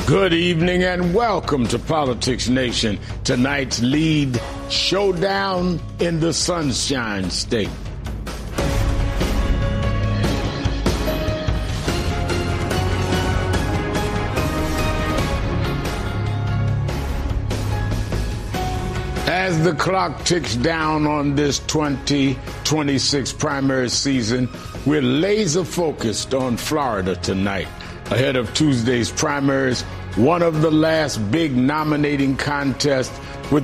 Good evening and welcome to Politics Nation. Tonight's lead showdown in the Sunshine State. As the clock ticks down on this 2026 primary season, we're laser focused on Florida tonight. Ahead of Tuesday's primaries, one of the last big nominating contests with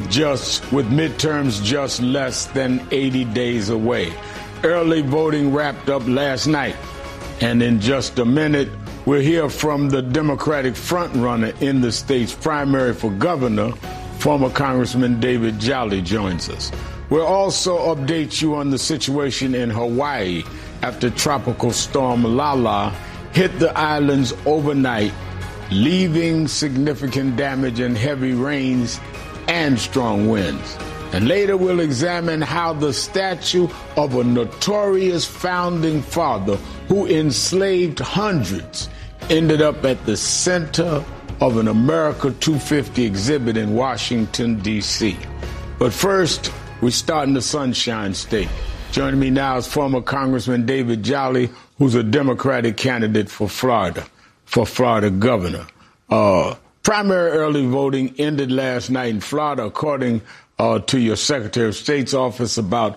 midterms just less than 80 days away. Early voting wrapped up last night. And in just a minute, we'll hear from the Democratic frontrunner in the state's primary for governor. Former Congressman David Jolly joins us. We'll also update you on the situation in Hawaii after Tropical Storm Lala hit the islands overnight, leaving significant damage and heavy rains and strong winds. And later we'll examine how the statue of a notorious founding father who enslaved hundreds ended up at the center of an America 250 exhibit in Washington, D.C. But first, we start in the Sunshine State. Joining me now is former Congressman David Jolly, who's a Democratic candidate for Florida governor. Primary early voting ended last night in Florida. According to your Secretary of State's office, about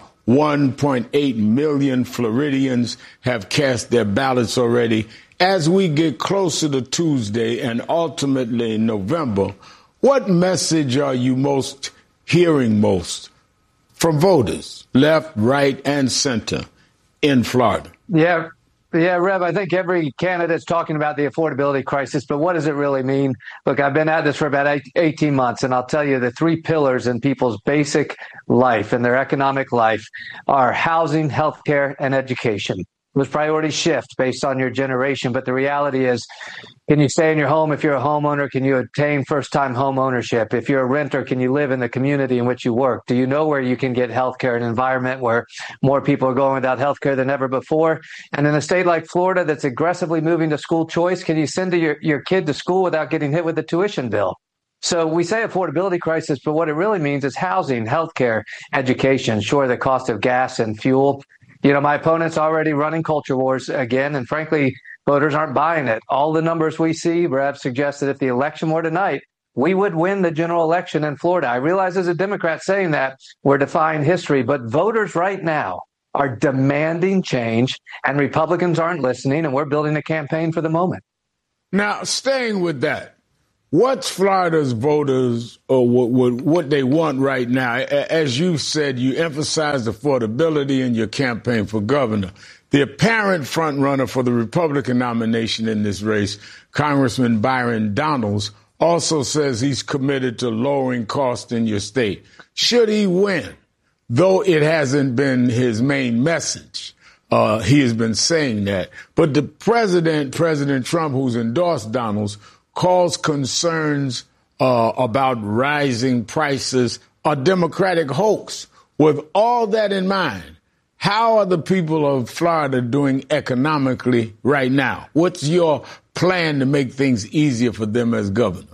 1.8 million Floridians have cast their ballots already. As we get closer to Tuesday and ultimately in November, what message are you hearing most from voters, left, right, and center in Florida? Yeah, Rev, I think every candidate's talking about the affordability crisis, but what does it really mean? Look, I've been at this for about 18 months, and I'll tell you the three pillars in people's basic life and their economic life are housing, healthcare, and education. Those priorities shift based on your generation, but the reality is, can you stay in your home if you're a homeowner? Can you obtain first-time home ownership? If you're a renter, can you live in the community in which you work? Do you know where you can get health care, an environment where more people are going without health care than ever before? And in a state like Florida that's aggressively moving to school choice, can you send your kid to school without getting hit with a tuition bill? So we say affordability crisis, but what it really means is housing, health care, education. Sure, the cost of gas and fuel. You know, my opponent's already running culture wars again, and frankly, voters aren't buying it. All the numbers we see, Brad, suggest that if the election were tonight, we would win the general election in Florida. I realize as a Democrat saying that, we're defying history, but voters right now are demanding change, and Republicans aren't listening, and we're building a campaign for the moment. Now, staying with that, what's Florida's voters or what they want right now? As you said, you emphasized affordability in your campaign for governor. The apparent frontrunner for the Republican nomination in this race, Congressman Byron Donalds, also says he's committed to lowering costs in your state. Should he win, though it hasn't been his main message, he has been saying that. But the President Trump, who's endorsed Donalds, calls concerns about rising prices a Democratic hoax. With all that in mind, how are the people of Florida doing economically right now? What's your plan to make things easier for them as governor?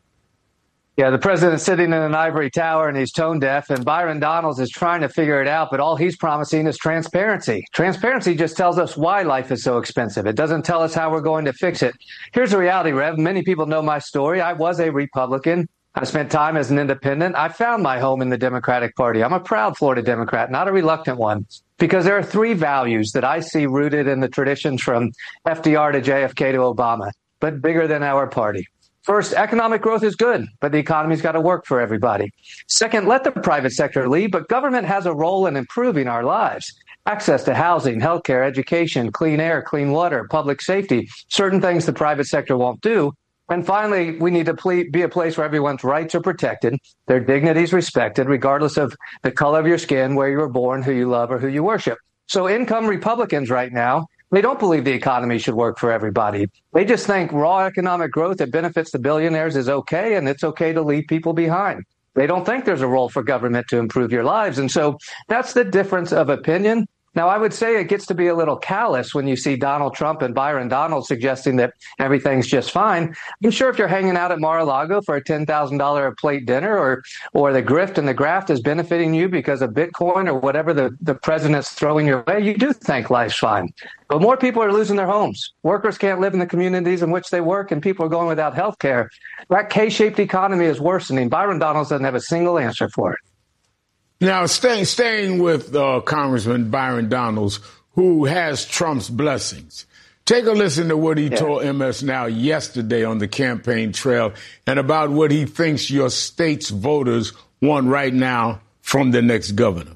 Yeah, the president's sitting in an ivory tower and he's tone deaf, and Byron Donalds is trying to figure it out, but all he's promising is transparency. Transparency just tells us why life is so expensive. It doesn't tell us how we're going to fix it. Here's the reality, Rev. Many people know my story. I was a Republican. I spent time as an independent. I found my home in the Democratic Party. I'm a proud Florida Democrat, not a reluctant one, because there are three values that I see rooted in the traditions from FDR to JFK to Obama, but bigger than our party. First, economic growth is good, but the economy's got to work for everybody. Second, let the private sector lead, but government has a role in improving our lives. Access to housing, healthcare, education, clean air, clean water, public safety, certain things the private sector won't do. And finally, we need to be a place where everyone's rights are protected, their dignity is respected, regardless of the color of your skin, where you were born, who you love, or who you worship. So income Republicans right now, they don't believe the economy should work for everybody. They just think raw economic growth that benefits the billionaires is okay, and it's okay to leave people behind. They don't think there's a role for government to improve your lives. And so that's the difference of opinion. Now, I would say it gets to be a little callous when you see Donald Trump and Byron Donalds suggesting that everything's just fine. I'm sure if you're hanging out at Mar-a-Lago for a $10,000 a plate dinner or the grift and the graft is benefiting you because of Bitcoin or whatever the president's throwing your way, you do think life's fine. But more people are losing their homes. Workers can't live in the communities in which they work, and people are going without health care. That K-shaped economy is worsening. Byron Donalds doesn't have a single answer for it. Now, staying with Congressman Byron Donalds, who has Trump's blessings. Take a listen to what he told MS Now yesterday on the campaign trail and about what he thinks your state's voters want right now from the next governor.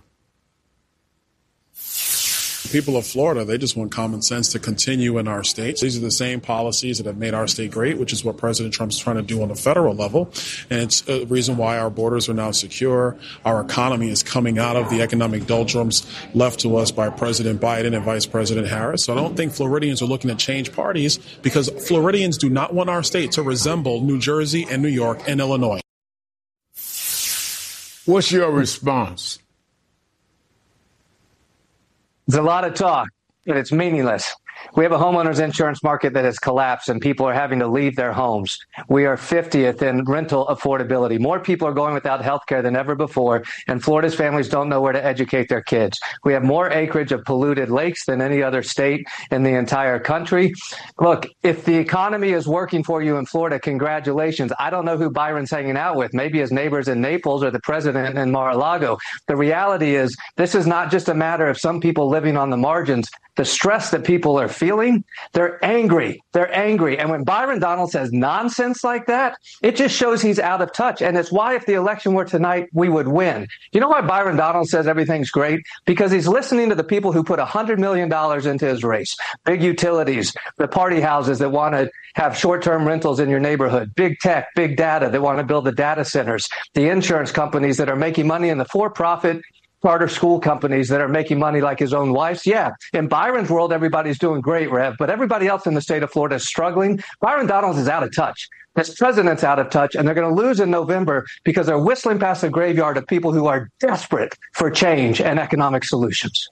People of Florida, they just want common sense to continue in our state. These are the same policies that have made our state great, which is what President Trump's trying to do on the federal level. And it's a reason why our borders are now secure. Our economy is coming out of the economic doldrums left to us by President Biden and Vice President Harris. So I don't think Floridians are looking to change parties because Floridians do not want our state to resemble New Jersey and New York and Illinois. What's your response? There's a lot of talk, but it's meaningless. We have a homeowners insurance market that has collapsed and people are having to leave their homes. We are 50th in rental affordability. More people are going without health care than ever before, and Florida's families don't know where to educate their kids. We have more acreage of polluted lakes than any other state in the entire country. Look, if the economy is working for you in Florida, congratulations. I don't know who Byron's hanging out with, maybe his neighbors in Naples or the president in Mar-a-Lago. The reality is this is not just a matter of some people living on the margins. The stress that people are feeling, they're angry. They're angry. And when Byron Donalds says nonsense like that, it just shows he's out of touch. And it's why if the election were tonight, we would win. You know why Byron Donalds says everything's great? Because he's listening to the people who put $100 million into his race. Big utilities, the party houses that want to have short-term rentals in your neighborhood, big tech, big data that want to build the data centers, the insurance companies that are making money in the for-profit charter school companies that are making money like his own wife's. Yeah, in Byron's world, everybody's doing great, Rev, but everybody else in the state of Florida is struggling. Byron Donalds is out of touch. His president's out of touch, and they're going to lose in November because they're whistling past the graveyard of people who are desperate for change and economic solutions.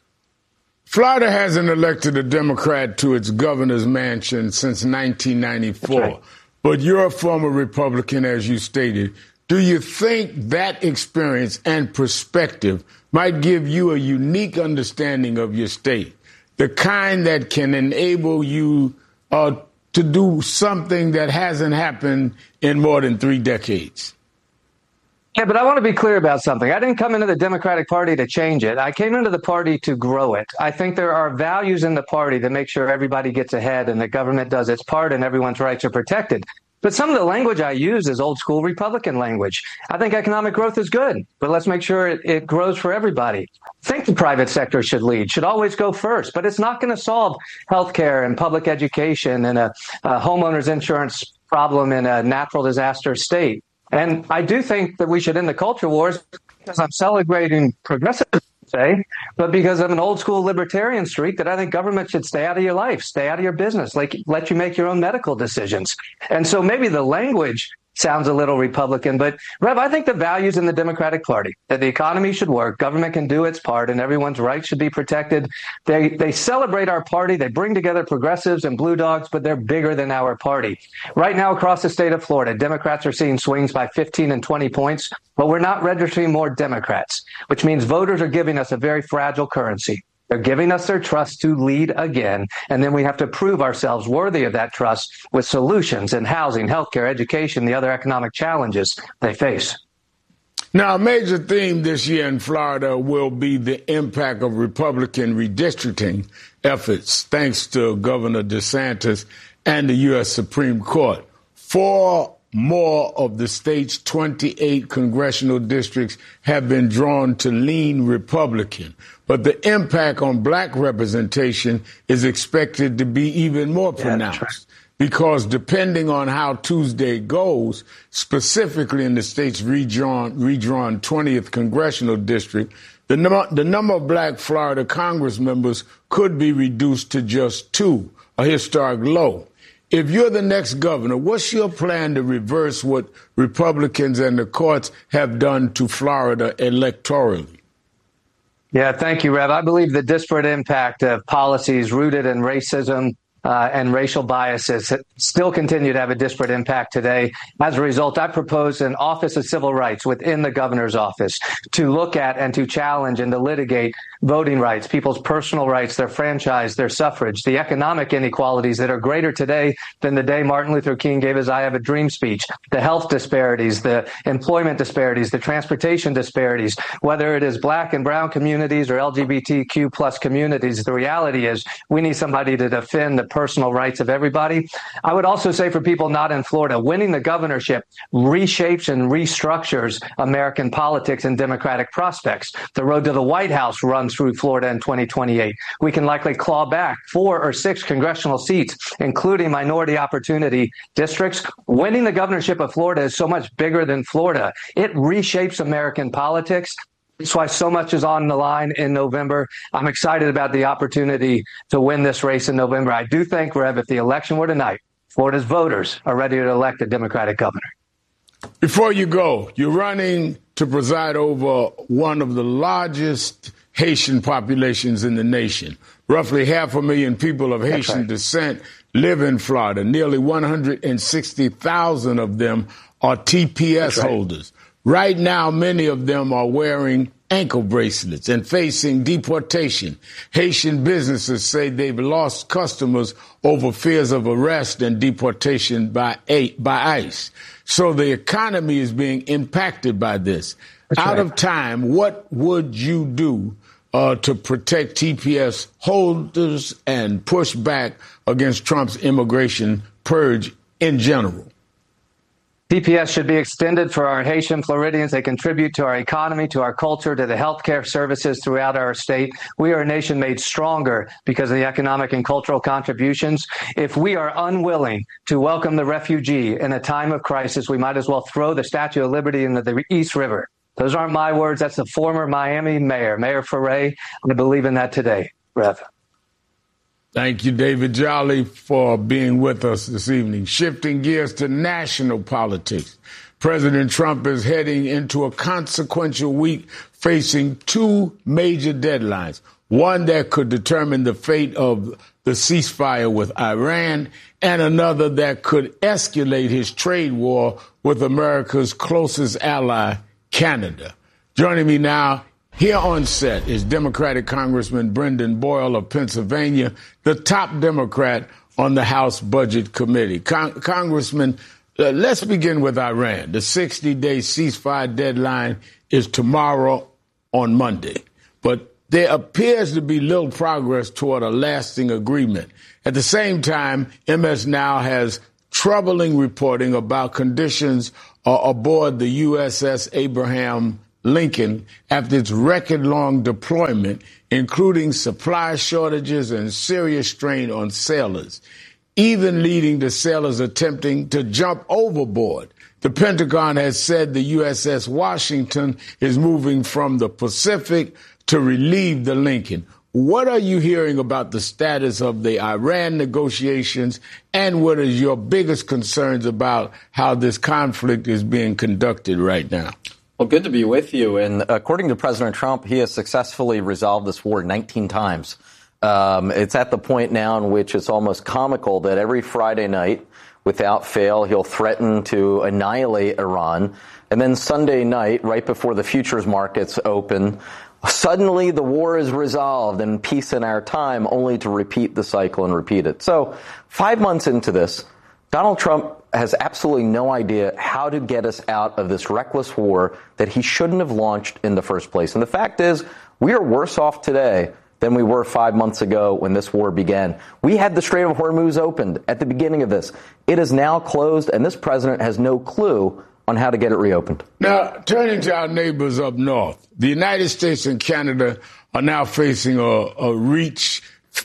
Florida hasn't elected a Democrat to its governor's mansion since 1994, right. But you're a former Republican, as you stated. Do you think that experience and perspective might give you a unique understanding of your state, the kind that can enable you to do something that hasn't happened in more than 3 decades? Yeah, but I want to be clear about something. I didn't come into the Democratic Party to change it. I came into the party to grow it. I think there are values in the party that make sure everybody gets ahead and the government does its part and everyone's rights are protected. But some of the language I use is old school Republican language. I think economic growth is good, but let's make sure it grows for everybody. I think the private sector should lead, should always go first, but it's not going to solve healthcare and public education and a homeowners insurance problem in a natural disaster state. And I do think that we should end the culture wars because I'm celebrating progressive say, but because of an old school libertarian streak that I think government should stay out of your life, stay out of your business, like let you make your own medical decisions. And so maybe the language sounds a little Republican, but Rev, I think the values in the Democratic Party, that the economy should work, government can do its part, and everyone's rights should be protected. They celebrate our party. They bring together progressives and blue dogs, but they're bigger than our party. Right now across the state of Florida, Democrats are seeing swings by 15 and 20 points, but we're not registering more Democrats, which means voters are giving us a very fragile currency. They're giving us their trust to lead again, and then we have to prove ourselves worthy of that trust with solutions in housing, healthcare, education, the other economic challenges they face. Now, a major theme this year in Florida will be the impact of Republican redistricting efforts, thanks to Governor DeSantis and the U.S. Supreme Court. 4 more of the state's 28 congressional districts have been drawn to lean Republican. But the impact on black representation is expected to be even more pronounced. Right. Because depending on how Tuesday goes, specifically in the state's redrawn 20th congressional district, the number of black Florida Congress members could be reduced to just 2, a historic low. If you're the next governor, what's your plan to reverse what Republicans and the courts have done to Florida electorally? Yeah, thank you, Rev. I believe the disparate impact of policies rooted in racism and racial biases still continue to have a disparate impact today. As a result, I propose an Office of Civil Rights within the governor's office to look at and to challenge and to litigate voting rights, people's personal rights, their franchise, their suffrage, the economic inequalities that are greater today than the day Martin Luther King gave his I Have a Dream speech, the health disparities, the employment disparities, the transportation disparities, whether it is black and brown communities or LGBTQ plus communities. The reality is we need somebody to defend the personal rights of everybody. I would also say for people not in Florida, winning the governorship reshapes and restructures American politics and democratic prospects. The road to the White House runs through Florida in 2028. We can likely claw back 4 or 6 congressional seats, including minority opportunity districts. Winning the governorship of Florida is so much bigger than Florida. It reshapes American politics. That's why so much is on the line in November. I'm excited about the opportunity to win this race in November. I do think, Rev, if the election were tonight, Florida's voters are ready to elect a Democratic governor. Before you go, you're running to preside over one of the largest Haitian populations in the nation. Roughly 500,000 people of Haitian descent live in Florida. Nearly 160,000 of them are TPS holders. Right now, many of them are wearing ankle bracelets and facing deportation. Haitian businesses say they've lost customers over fears of arrest and deportation by ICE. So the economy is being impacted by this. Out of time, what would you do to protect TPS holders and push back against Trump's immigration purge in general? TPS should be extended for our Haitian Floridians. They contribute to our economy, to our culture, to the healthcare services throughout our state. We are a nation made stronger because of the economic and cultural contributions. If we are unwilling to welcome the refugee in a time of crisis, we might as well throw the Statue of Liberty into the East River. Those aren't my words. That's the former Miami mayor, Mayor Ferrer. I believe in that today, Rev. Thank you, David Jolly, for being with us this evening. Shifting gears to national politics. President Trump is heading into a consequential week facing 2 major deadlines, one that could determine the fate of the ceasefire with Iran and another that could escalate his trade war with America's closest ally, Canada. Joining me now here on set is Democratic Congressman Brendan Boyle of Pennsylvania, the top Democrat on the House Budget Committee. Congressman, let's begin with Iran. The 60-day ceasefire deadline is tomorrow on Monday, but there appears to be little progress toward a lasting agreement. At the same time, MS Now has troubling reporting about conditions aboard the USS Abraham Lincoln after its record-long deployment, including supply shortages and serious strain on sailors, even leading to sailors attempting to jump overboard. The Pentagon has said the USS Washington is moving from the Pacific to relieve the Lincoln. What are you hearing about the status of the Iran negotiations, and what is your biggest concerns about how this conflict is being conducted right now? Well, good to be with you. And according to President Trump, he has successfully resolved this war 19 times. It's at the point now in which it's almost comical that every Friday night, without fail, he'll threaten to annihilate Iran. And then Sunday night, right before the futures markets open, suddenly the war is resolved and peace in our time, only to repeat the cycle and repeat it. So 5 months into this, Donald Trump has absolutely no idea how to get us out of this reckless war that he shouldn't have launched in the first place. And the fact is, we are worse off today than we were 5 months ago when this war began. We had the Strait of Hormuz opened at the beginning of this. It is now closed, and this president has no clue on how to get it reopened. Now, turning to our neighbors up north, the United States and Canada are now facing to reach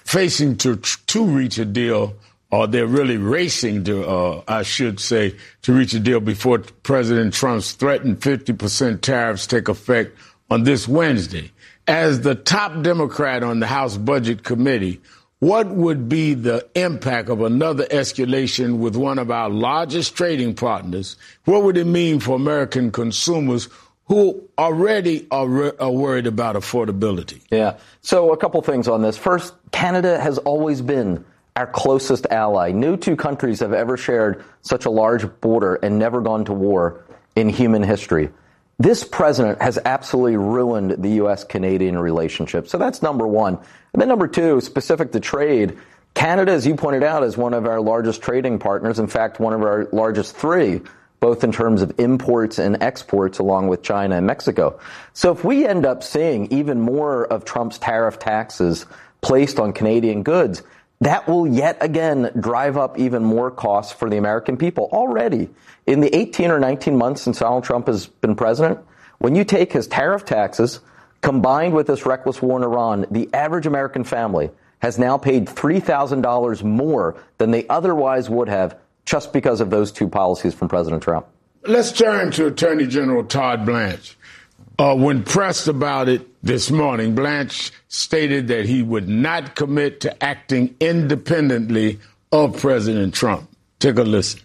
a deal, or they're really racing to, I should say, to reach a deal before President Trump's threatened 50% tariffs take effect on this Wednesday. As the top Democrat on the House Budget Committee, what would be the impact of another escalation with one of our largest trading partners? What would it mean for American consumers who already are worried about affordability. Yeah. So a couple things on this. First, Canada has always been our closest ally. No two countries have ever shared such a large border and never gone to war in human history. This president has absolutely ruined the U.S.-Canadian relationship. So that's number one. And then number two, specific to trade, Canada, as you pointed out, is one of our largest trading partners. In fact, one of our largest three, both in terms of imports and exports, along with China and Mexico. So if we end up seeing even more of Trump's tariff taxes placed on Canadian goods, that will yet again drive up even more costs for the American people. Already, in the 18 or 19 months since Donald Trump has been president, when you take his tariff taxes combined with this reckless war in Iran, the average American family has now paid $3,000 more than they otherwise would have just because of those two policies from President Trump. Let's turn to Attorney General Todd Blanche. When pressed about it this morning, Blanche stated that he would not commit to acting independently of President Trump. Take a listen.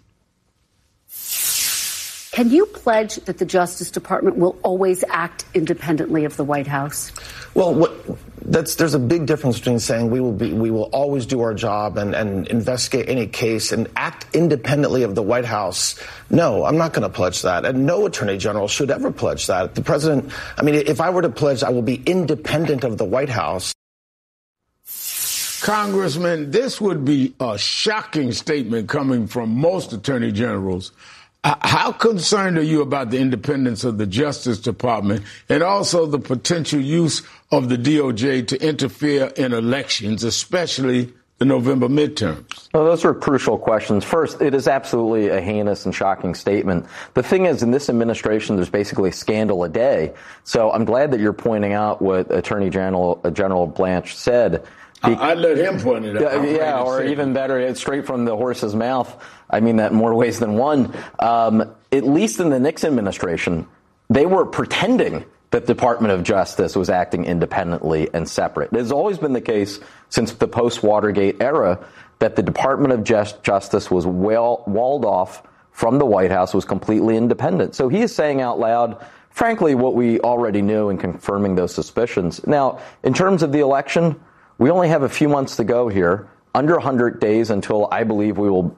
Can you pledge that the Justice Department will always act independently of the White House? Well, there's a big difference between saying we will always do our job and investigate any case and act independently of the White House. No, I'm not going to pledge that. And no attorney general should ever pledge that. The president, if I were to pledge, I will be independent of the White House. Congressman, this would be a shocking statement coming from most attorney generals. How concerned are you about the independence of the Justice Department and also the potential use of the DOJ to interfere in elections, especially the November midterms? Well, those are crucial questions. First, it is absolutely a heinous and shocking statement. The thing is, in this administration, there's basically a scandal a day. So I'm glad that you're pointing out what Attorney General Blanche said. I'd let him point it out. Yeah, or even better, it's straight from the horse's mouth. I mean that in more ways than one. At least in the Nixon administration, they were pretending that the Department of Justice was acting independently and separate. It has always been the case since the post-Watergate era that the Department of Justice was walled off from the White House, was completely independent. So he is saying out loud, frankly, what we already knew and confirming those suspicions. Now, in terms of the election, we only have a few months to go here, under 100 days until I believe we will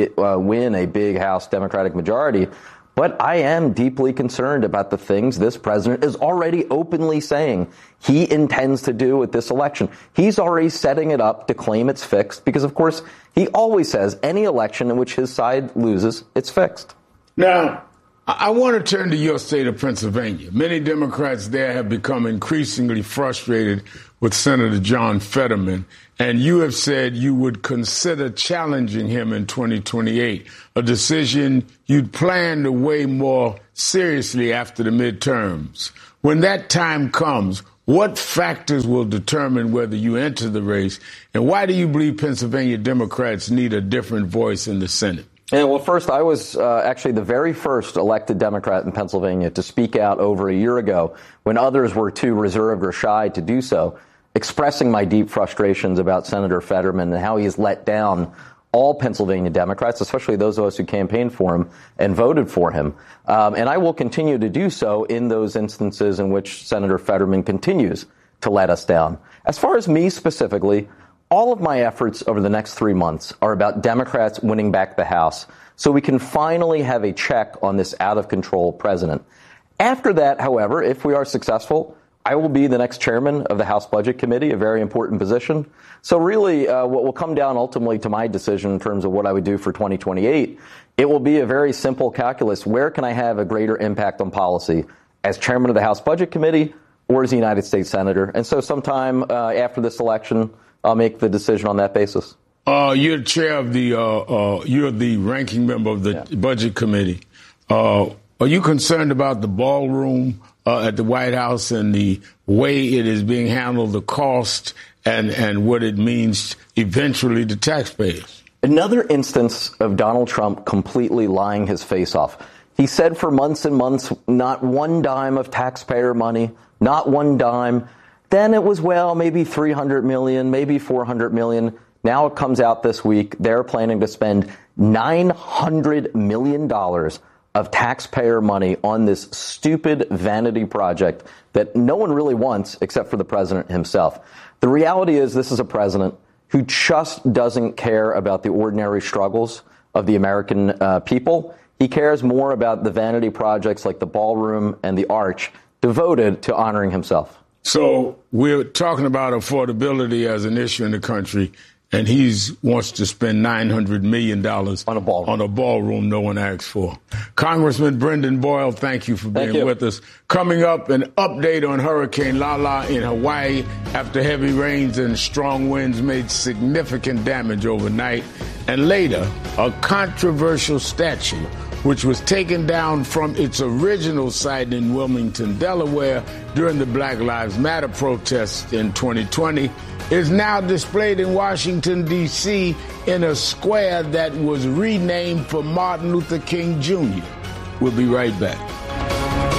win a big House Democratic majority. But I am deeply concerned about the things this president is already openly saying he intends to do with this election. He's already setting it up to claim it's fixed because, of course, he always says any election in which his side loses, it's fixed. Now, I want to turn to your state of Pennsylvania. Many Democrats there have become increasingly frustrated with Senator John Fetterman, and you have said you would consider challenging him in 2028, a decision you'd plan to weigh more seriously after the midterms. When that time comes, what factors will determine whether you enter the race, and why do you believe Pennsylvania Democrats need a different voice in the Senate? Yeah, well, first, I was actually the very first elected Democrat in Pennsylvania to speak out over a year ago when others were too reserved or shy to do so, expressing my deep frustrations about Senator Fetterman and how he has let down all Pennsylvania Democrats, especially those of us who campaigned for him and voted for him. And I will continue to do so in those instances in which Senator Fetterman continues to let us down. As far as me specifically, all of my efforts over the next 3 months are about Democrats winning back the House so we can finally have a check on this out-of-control president. After that, however, if we are successful, I will be the next chairman of the House Budget Committee, a very important position. So really, what will come down ultimately to my decision in terms of what I would do for 2028, it will be a very simple calculus. Where can I have a greater impact on policy as chairman of the House Budget Committee or as a United States Senator? And so sometime after this election, I'll make the decision on that basis. You're chair of you're the ranking member of the Budget Committee. Are you concerned about the ballroom at the White House and the way it is being handled, the cost and what it means eventually to taxpayers? Another instance of Donald Trump completely lying his face off. He said for months and months, not one dime of taxpayer money, not one dime. Then it was, maybe $300 million, maybe $400 million. Now it comes out this week. They're planning to spend $900 million of taxpayer money on this stupid vanity project that no one really wants except for the president himself. The reality is this is a president who just doesn't care about the ordinary struggles of the American people. He cares more about the vanity projects like the ballroom and the arch devoted to honoring himself. So we're talking about affordability as an issue in the country, and he wants to spend $900 million on a ballroom no one asked for. Congressman Brendan Boyle, thank you for being with us. Coming up, an update on Hurricane Lala in Hawaii after heavy rains and strong winds made significant damage overnight. And later, a controversial statue, which was taken down from its original site in Wilmington, Delaware, during the Black Lives Matter protests in 2020, is now displayed in Washington, D.C. in a square that was renamed for Martin Luther King Jr. We'll be right back.